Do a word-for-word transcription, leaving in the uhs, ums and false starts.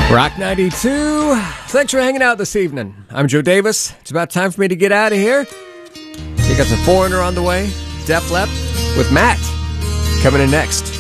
Rock ninety-two. Thanks for hanging out this evening. I'm Joe Davis. It's about time for me to get out of here. You got the Foreigner on the way. Def Leppard with Matt coming in next.